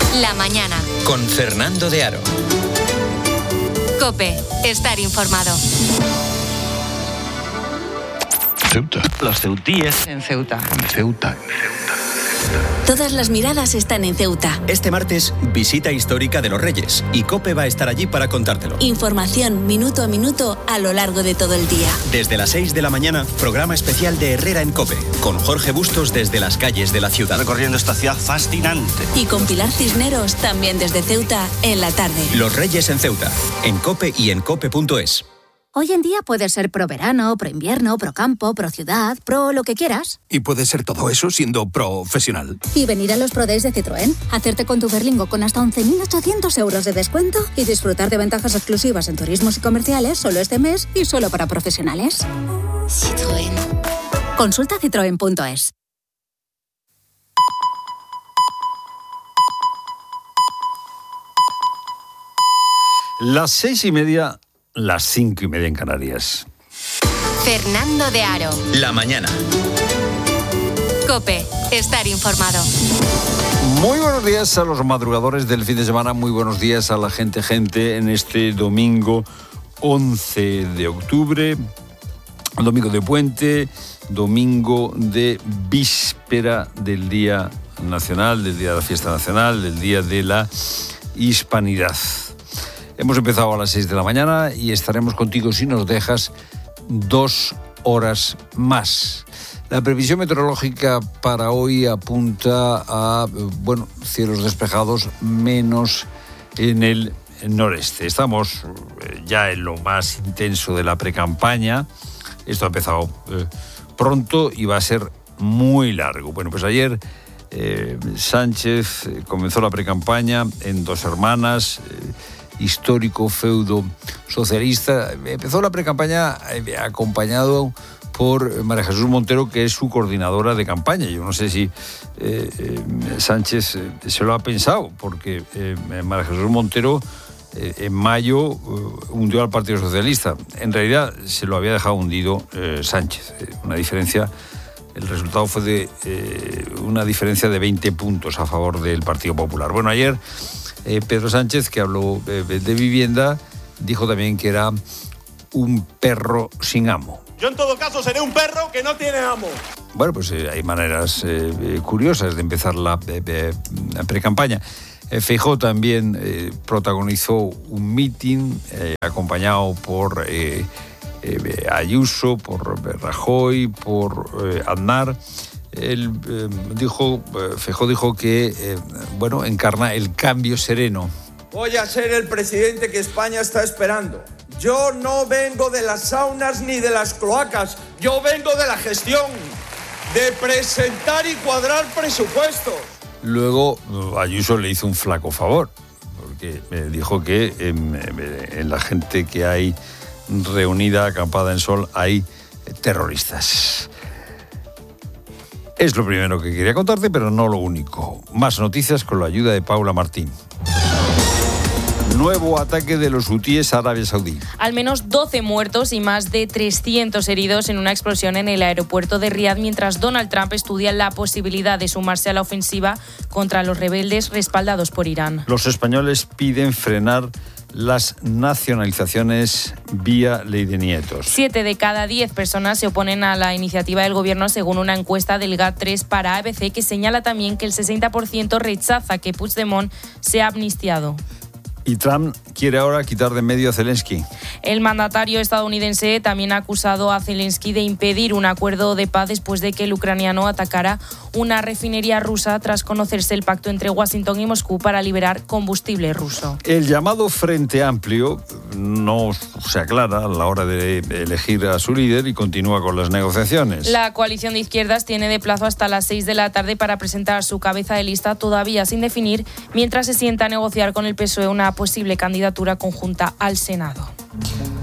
La mañana. Con Fernando de Aro. COPE. Estar informado. Ceuta. Los ceutíes En Ceuta. Todas las miradas están en Ceuta. Este martes, visita histórica de los Reyes y COPE va a estar allí para contártelo. Información minuto a minuto a lo largo de todo el día. Desde las 6 de la mañana, programa especial de Herrera en COPE, con Jorge Bustos desde las calles de la ciudad. recorriendo esta ciudad fascinante. Y con Pilar Cisneros también desde Ceuta en la tarde. Los Reyes en Ceuta, en COPE y en cope.es. Hoy en día puedes ser pro verano, pro invierno, pro campo, pro ciudad, pro lo que quieras. Y puede ser todo eso siendo profesional. Y venir a los Pro Days de Citroën, hacerte con tu Berlingo con hasta 11.800 euros de descuento y disfrutar de ventajas exclusivas en turismos y comerciales solo este mes y solo para profesionales. Citroën. Consulta citroen.es. Las 6:30, las 5:30 en Canarias. Fernando de Aro. La mañana. COPE. Estar informado. Muy buenos días a los madrugadores del fin de semana, muy buenos días a la gente en este domingo 11 de octubre, domingo de puente, domingo de víspera del Día Nacional, del Día de la Fiesta Nacional, del Día de la Hispanidad. Hemos empezado a las 6 de la mañana y estaremos contigo si nos dejas 2 horas más. La previsión meteorológica para hoy apunta a, cielos despejados menos en el noreste. Estamos ya en lo más intenso de la precampaña. Esto ha empezado pronto y va a ser muy largo. Bueno, pues ayer Sánchez comenzó la precampaña en Dos Hermanas, histórico feudo socialista. Empezó la precampaña acompañado por María Jesús Montero, que es su coordinadora de campaña. Yo no sé si Sánchez se lo ha pensado, porque María Jesús Montero en mayo hundió al Partido Socialista. En realidad se lo había dejado hundido Sánchez. El resultado fue de una diferencia de 20 puntos a favor del Partido Popular. Bueno, ayer Pedro Sánchez, que habló de vivienda, dijo también que era un perro sin amo. Yo en todo caso seré un perro que no tiene amo. Bueno, pues hay maneras curiosas de empezar la precampaña. Feijóo también protagonizó un mitin acompañado por Ayuso, por Rajoy, por Aznar. Feijóo dijo que encarna el cambio sereno. Voy a ser el presidente que España está esperando. Yo no vengo de las saunas ni de las cloacas. Yo vengo de la gestión, de presentar y cuadrar presupuestos. Luego Ayuso le hizo un flaco favor, porque dijo que en la gente que hay reunida, acampada en Sol, hay terroristas. Es lo primero que quería contarte, pero no lo único. Más noticias con la ayuda de Paula Martín. Nuevo ataque de los hutíes a Arabia Saudí. Al menos 12 muertos y más de 300 heridos en una explosión en el aeropuerto de Riad, mientras Donald Trump estudia la posibilidad de sumarse a la ofensiva contra los rebeldes respaldados por Irán. Los españoles piden frenar las nacionalizaciones vía ley de nietos. 7 de cada 10 personas se oponen a la iniciativa del gobierno, según una encuesta del GAT3 para ABC, que señala también que el 60% rechaza que Puigdemont sea amnistiado. Y Trump quiere ahora quitar de medio a Zelensky. El mandatario estadounidense también ha acusado a Zelensky de impedir un acuerdo de paz después de que el ucraniano atacara una refinería rusa tras conocerse el pacto entre Washington y Moscú para liberar combustible ruso. El llamado Frente Amplio no se aclara a la hora de elegir a su líder y continúa con las negociaciones. La coalición de izquierdas tiene de plazo hasta las 6 de la tarde para presentar su cabeza de lista, todavía sin definir, mientras se sienta a negociar con el PSOE una posible candidatura conjunta al Senado.